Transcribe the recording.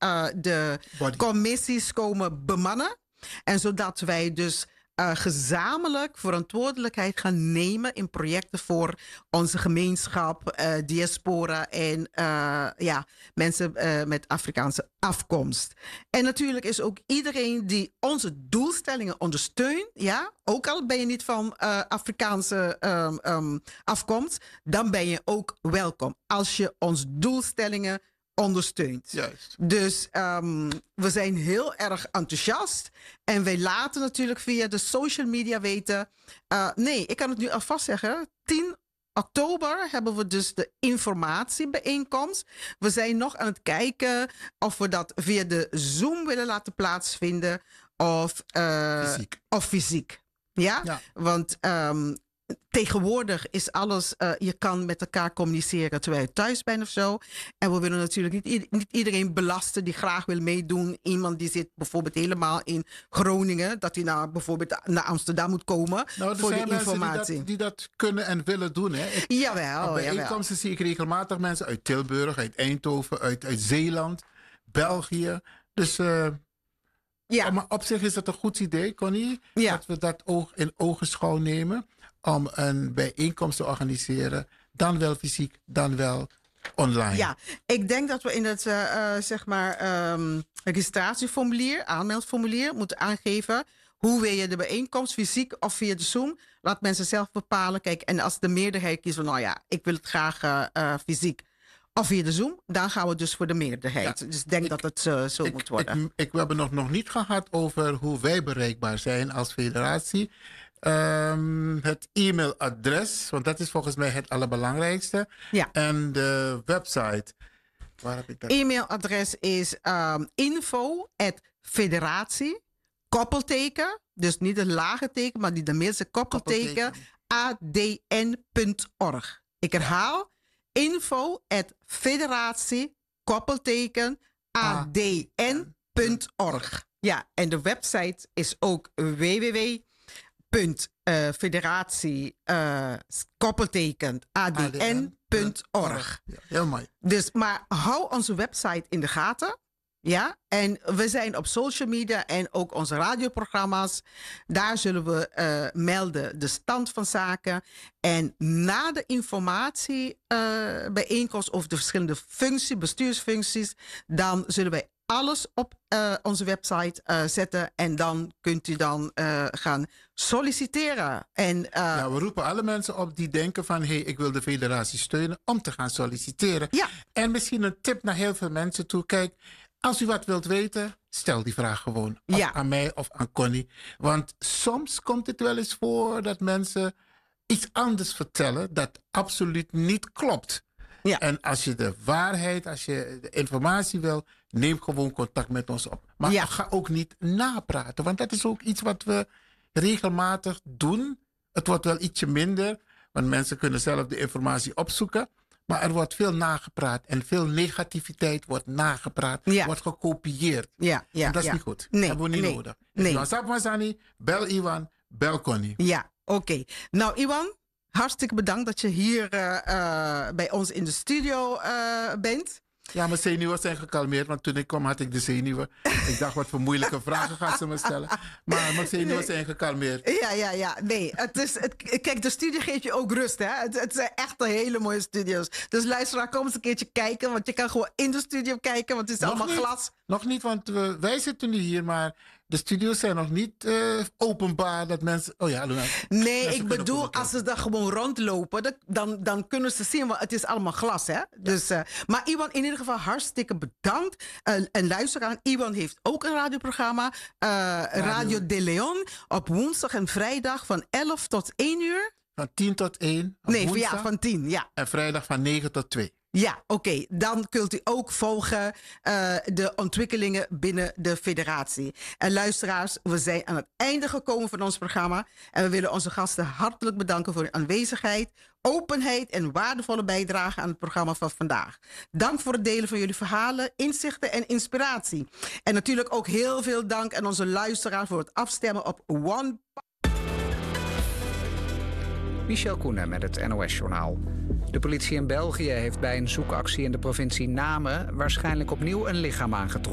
de commissies komen bemannen. En zodat wij dus gezamenlijk verantwoordelijkheid gaan nemen in projecten voor onze gemeenschap, diaspora en mensen met Afrikaanse afkomst. En natuurlijk is ook iedereen die onze doelstellingen ondersteunt, ja, ook al ben je niet van Afrikaanse afkomst, dan ben je ook welkom als je onze doelstellingen ondersteunt. Juist. Dus we zijn heel erg enthousiast. En wij laten natuurlijk via de social media weten. Nee, ik kan het nu alvast zeggen. 10 oktober hebben we dus de informatiebijeenkomst. We zijn nog aan het kijken of we dat via de Zoom willen laten plaatsvinden. Of fysiek. Ja? Want tegenwoordig is alles, je kan met elkaar communiceren terwijl je thuis bent of zo. En we willen natuurlijk niet iedereen belasten die graag wil meedoen. Iemand die zit bijvoorbeeld helemaal in Groningen, dat hij bijvoorbeeld naar Amsterdam moet komen voor de informatie. Die dat kunnen en willen doen. Hè? Jawel. Op bijeenkomsten zie ik regelmatig mensen uit Tilburg, uit Eindhoven, uit Zeeland, België. Dus maar op zich is dat een goed idee, Connie. Ja. Dat we dat in ogenschouw nemen om een bijeenkomst te organiseren. Dan wel fysiek, dan wel online. Ja, ik denk dat we in het registratieformulier, aanmeldformulier, moeten aangeven hoe wil je de bijeenkomst, fysiek of via de Zoom. Laat mensen zelf bepalen. Kijk, en als de meerderheid kiest van, ik wil het graag fysiek of via de Zoom, dan gaan we dus voor de meerderheid. Ja, dus ik denk dat het zo moet worden. We hebben nog niet gehad over hoe wij bereikbaar zijn als federatie. Het e-mailadres, want dat is volgens mij het allerbelangrijkste. Ja. En de website. Waar heb ik dat? E-mailadres is info@federatie, koppelteken, dus niet een lage teken, maar de middelste koppelteken, adn.org. Ik herhaal, info@federatie, koppelteken, adn.org. Ja, en de website is ook www.federatie koppelteken adn.org. Ja, heel mooi. Dus, maar hou onze website in de gaten. Ja, en we zijn op social media en ook onze radioprogramma's. Daar zullen we melden de stand van zaken. En na de informatiebijeenkomst over de verschillende bestuursfuncties, dan zullen wij alles op onze website zetten. En dan kunt u dan gaan solliciteren. En, we roepen alle mensen op die denken van, ik wil de federatie steunen om te gaan solliciteren. Ja. En misschien een tip naar heel veel mensen toe. Kijk, als u wat wilt weten, stel die vraag gewoon. Of aan mij of aan Connie. Want soms komt het wel eens voor dat mensen iets anders vertellen dat absoluut niet klopt. Ja. En als je de waarheid, als je de informatie wil, neem gewoon contact met ons op. Maar ga ook niet napraten. Want dat is ook iets wat we regelmatig doen. Het wordt wel ietsje minder, want mensen kunnen zelf de informatie opzoeken. Maar er wordt veel nagepraat en veel negativiteit wordt nagepraat, wordt gekopieerd. Ja, en dat is niet goed. Dat hebben we niet nodig. Iwan Sapmasani, bel Iwan, bel Connie. Ja, oké. Nou Iwan, hartstikke bedankt dat je hier bij ons in de studio bent. Ja, mijn zenuwen zijn gekalmeerd, want toen ik kwam had ik de zenuwen. Ik dacht, wat voor moeilijke vragen gaan ze me stellen. Maar mijn zenuwen zijn gekalmeerd. Ja. Nee, kijk, de studio geeft je ook rust, hè. Het zijn echt een hele mooie studio's. Dus luisteraar, kom eens een keertje kijken, want je kan gewoon in de studio kijken, want het is allemaal glas. Nog niet, want wij zitten nu hier, maar de studio's zijn nog niet openbaar dat mensen... Nee, ik bedoel, als ze daar gewoon rondlopen, dan kunnen ze zien, want het is allemaal glas, hè. Ja. Dus, maar Iwan, in ieder geval hartstikke bedankt. En luisteraar, Iwan heeft ook een radioprogramma, Radio De Leon, op woensdag en vrijdag van 11 tot 1 uur. Van 10 tot 1. Van 10, ja. En vrijdag van 9 tot 2. Ja, oké. Dan kunt u ook volgen de ontwikkelingen binnen de federatie. En luisteraars, we zijn aan het einde gekomen van ons programma. En we willen onze gasten hartelijk bedanken voor hun aanwezigheid, openheid en waardevolle bijdrage aan het programma van vandaag. Dank voor het delen van jullie verhalen, inzichten en inspiratie. En natuurlijk ook heel veel dank aan onze luisteraars voor het afstemmen op One. Michel Koenen met het NOS-journaal. De politie in België heeft bij een zoekactie in de provincie Namen waarschijnlijk opnieuw een lichaam aangetroffen.